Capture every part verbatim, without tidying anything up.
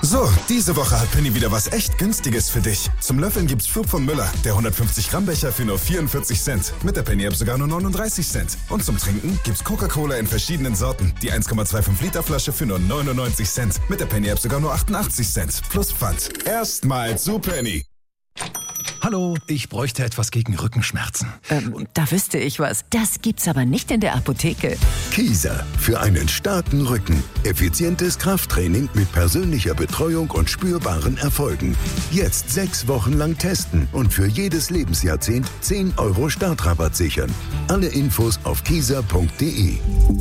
So, diese Woche hat Penny wieder was echt Günstiges für dich. Zum Löffeln gibt's Flug von Müller, der hundertfünfzig Gramm Becher für nur vierundvierzig Cent. Mit der Penny-App sogar nur neununddreißig Cent. Und zum Trinken gibt's Coca-Cola in verschiedenen Sorten. Die eins Komma fünfundzwanzig Liter Flasche für nur neunundneunzig Cent. Mit der Penny-App sogar nur achtundachtzig Cent. Plus Pfand. Erstmal zu Penny. Hallo, ich bräuchte etwas gegen Rückenschmerzen. Ähm, da wüsste ich was. Das gibt's aber nicht in der Apotheke. Kieser für einen starken Rücken. Effizientes Krafttraining mit persönlicher Betreuung und spürbaren Erfolgen. Jetzt sechs Wochen lang testen und für jedes Lebensjahrzehnt zehn Euro Startrabatt sichern. Alle Infos auf kieser punkt de.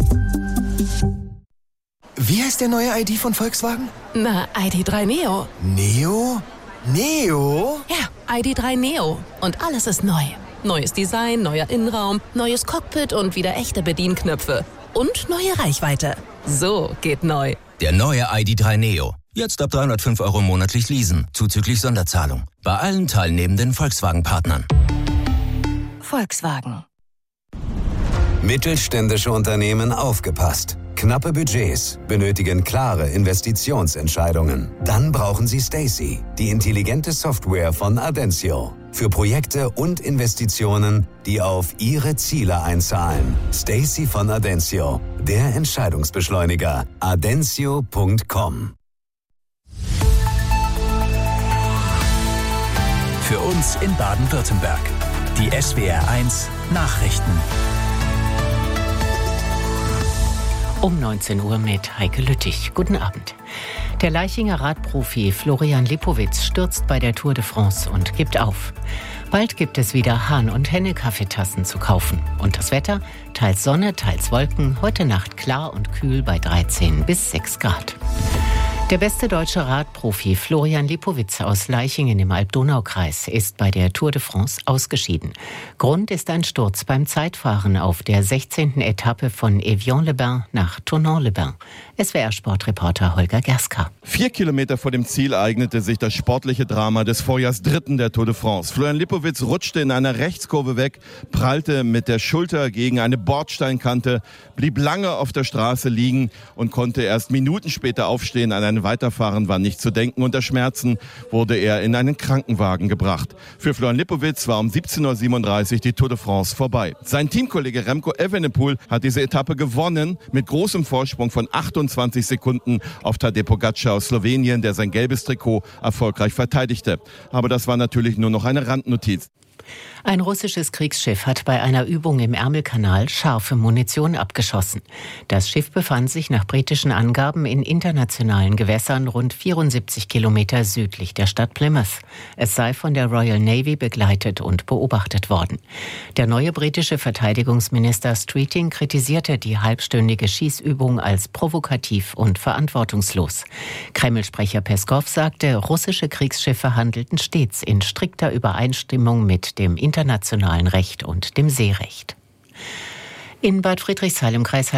Wie heißt der neue I D von Volkswagen? Na, I D drei Neo. Neo? Neo? Ja, I D drei Neo. Und alles ist neu. Neues Design, neuer Innenraum, neues Cockpit und wieder echte Bedienknöpfe. Und neue Reichweite. So geht neu. Der neue I D drei Neo. Jetzt ab dreihundertfünf Euro monatlich leasen, zuzüglich Sonderzahlung. Bei allen teilnehmenden Volkswagen-Partnern. Volkswagen. Mittelständische Unternehmen aufgepasst. Knappe Budgets benötigen klare Investitionsentscheidungen. Dann brauchen Sie Stacey, die intelligente Software von Adensio. Für Projekte und Investitionen, die auf Ihre Ziele einzahlen. Stacey von Adensio, der Entscheidungsbeschleuniger. adensio punkt com. Für uns in Baden-Württemberg. Die S W R eins Nachrichten. Um neunzehn Uhr mit Heike Lüttich. Guten Abend. Der Laichinger Radprofi Florian Lipowitz stürzt bei der Tour de France und gibt auf. Bald gibt es wieder Hahn- und Henne-Kaffeetassen zu kaufen. Und das Wetter? Teils Sonne, teils Wolken. Heute Nacht klar und kühl bei dreizehn bis sechs Grad. Der beste deutsche Radprofi Florian Lipowitz aus Laichingen im Alb-Donau-Kreis ist bei der Tour de France ausgeschieden. Grund ist ein Sturz beim Zeitfahren auf der sechzehnten Etappe von Evian-les-Bains nach Tournon-les-Bains. S W R-Sportreporter Holger Gerska. Vier Kilometer vor dem Ziel eignete sich das sportliche Drama des Vorjahrsdritten der Tour de France. Florian Lipowitz rutschte in einer Rechtskurve weg, prallte mit der Schulter gegen eine Bordsteinkante, blieb lange auf der Straße liegen und konnte erst Minuten später aufstehen. An ein Weiterfahren war nicht zu denken. Unter Schmerzen wurde er in einen Krankenwagen gebracht. Für Florian Lipowitz war um siebzehn Uhr siebenunddreißig die Tour de France vorbei. Sein Teamkollege Remco Evenepoel hat diese Etappe gewonnen mit großem Vorsprung von achtundzwanzig Sekunden auf Tadej Pogačar aus Slowenien, der sein gelbes Trikot erfolgreich verteidigte. Aber das war natürlich nur noch eine Randnotiz. Ein russisches Kriegsschiff hat bei einer Übung im Ärmelkanal scharfe Munition abgeschossen. Das Schiff befand sich nach britischen Angaben in internationalen Gewässern rund vierundsiebzig Kilometer südlich der Stadt Plymouth. Es sei von der Royal Navy begleitet und beobachtet worden. Der neue britische Verteidigungsminister Streeting kritisierte die halbstündige Schießübung als provokativ und verantwortungslos. Kreml-Sprecher Peskow sagte, russische Kriegsschiffe handelten stets in strikter Übereinstimmung mit dem internationalen Recht und dem Seerecht. In Bad Friedrichshall im Kreis